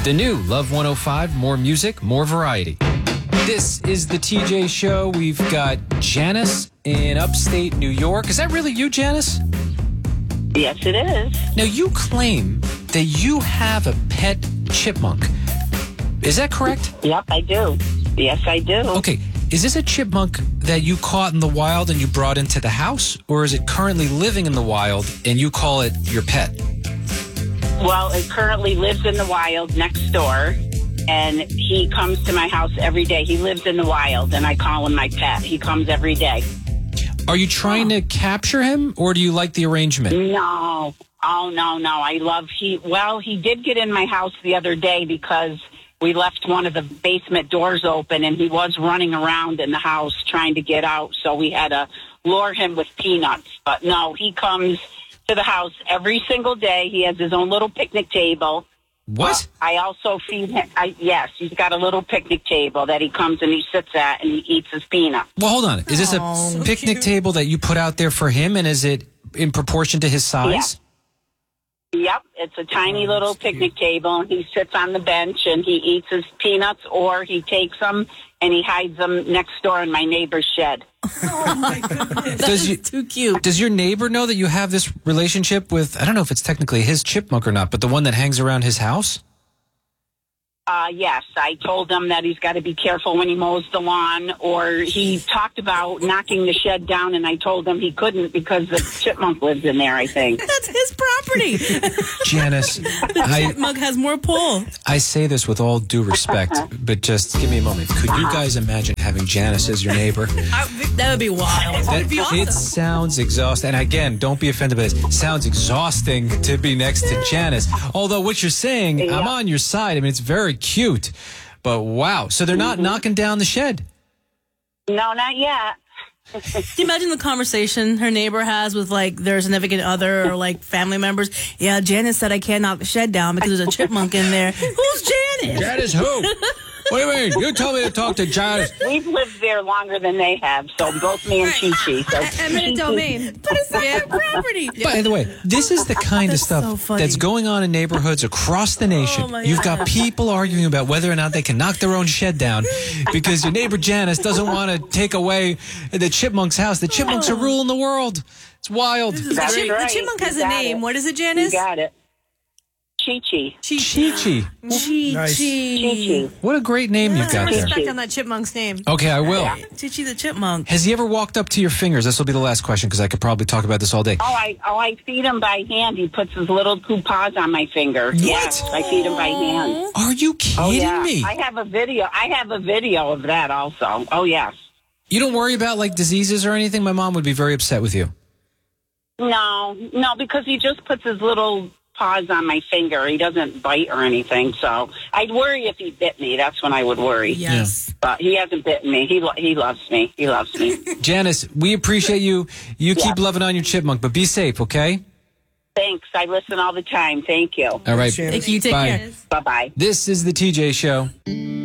The new Love 105, more music, more variety. This is the TJ Show. We've got Janice in upstate New York. Is that really you, Janice? Yes, it is. Now, you claim that you have a pet chipmunk. Is that correct? Yep, I do. Yes, I do. Okay. Is this a chipmunk that you caught in the wild and you brought into the house? Or is it currently living in the wild and you call it your pet? Well, it currently lives in the wild next door, and he comes to my house every day. He lives in the wild, and I call him my pet. He comes every day. Are you trying to capture him, or do you like the arrangement? No. Oh, no. He did get in my house the other day because we left one of the basement doors open, and he was running around in the house trying to get out, so we had to lure him with peanuts. But no, he comes to the house every single day. He has his own little picnic table. What? I also feed him. Yes, he's got a little picnic table that he comes and he sits at and he eats his peanuts. Well, hold on. Is this a picnic table that you put out there for him, and is it in proportion to his size? Yep, it's a tiny little picnic table, and he sits on the bench and he eats his peanuts, or he takes them and he hides them next door in my neighbor's shed. Oh, my goodness. That's too cute. Does your neighbor know that you have this relationship with, I don't know if it's technically his chipmunk or not, but the one that hangs around his house? Yes, I told him that he's got to be careful when he mows the lawn, or he talked about knocking the shed down, and I told him he couldn't because the chipmunk lives in there, I think. That's his property. Janice, the chipmunk has more pull. I say this with all due respect, but just give me a moment. Could you guys imagine having Janice as your neighbor? That would be wild. That would be awesome. It sounds exhausting. And again, don't be offended by this. It sounds exhausting to be next to Janice. Although what you're saying, I'm on your side. I mean, it's very cute. But wow. So they're not knocking down the shed? No, not yet. Can you imagine the conversation her neighbor has with, like, their significant other or, like, family members? Yeah, Janice said I can't knock the shed down because there's a chipmunk in there. Who's Janice? Janice who? What do you mean? You told me to talk to Janice. We've lived there longer than they have, so both me and Chi-Chi. So Eminent domain. But it's their property. By the way, this is the kind of That's stuff so funny. that's going on in neighborhoods across the nation. Oh, my You've got God. people arguing about whether or not they can knock their own shed down because your neighbor Janice doesn't want to take away the chipmunk's house. The chipmunks are ruling the world. It's wild. That's The right. chipmunk has You a got name. it. What is it, You Janice? got it. Chi-Chi. Chi-Chi. Chi-Chi. What a great name you've got there. Respect on that chipmunk's name. Okay, I will. Chi-Chi the chipmunk. Has he ever walked up to your fingers? This will be the last question because I could probably talk about this all day. I feed him by hand. He puts his little two paws on my finger. Yes, I feed him by hand. Are you kidding me? I have a video of that also. Oh, yes. You don't worry about like diseases or anything? My mom would be very upset with you. No, because he just puts his little paws on my finger. He doesn't bite or anything. So I'd worry if he bit me. That's when I would worry. Yes. But he hasn't bitten me. He loves me. He loves me. Janice, we appreciate you. You keep loving on your chipmunk, but be safe, okay? Thanks. I listen all the time. Thank you. All right. Thank you. Take Bye. care. Bye-bye. This is the TJ Show.